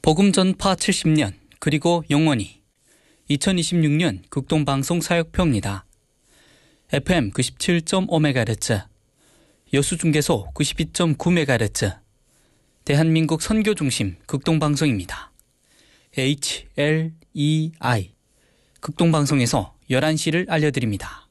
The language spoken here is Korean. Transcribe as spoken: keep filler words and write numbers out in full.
복음 전파 칠십 년 그리고 영원히 이천이십육 년 극동방송 사역표입니다. 에프엠 구십칠 점 오 메가헤르츠, 여수중계소 구십이 점 구 메가헤르츠, 대한민국 선교중심 극동방송입니다. 에이치 엘 이 아이 극동방송에서 열한 시를 알려드립니다.